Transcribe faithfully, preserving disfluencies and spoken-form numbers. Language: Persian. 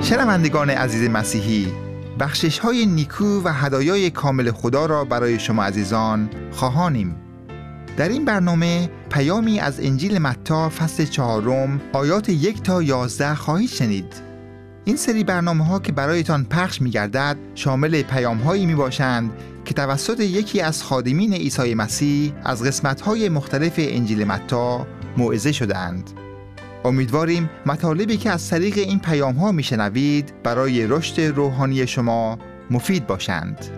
شنوندگان عزیز مسیحی، بخشش های نیکو و هدایای کامل خدا را برای شما عزیزان خواهانیم. در این برنامه پیامی از انجیل متی فصل چهارم آیات یک تا یازده خواهید شنید. این سری برنامه ها که برایتان پخش می گردد شامل پیام هایی می باشند که توسط یکی از خادمین عیسی مسیح از قسمت های مختلف انجیل متی موعظه شدند. امیدواریم مطالبی که از طریق این پیام ها می شنوید برای رشد روحانی شما مفید باشند.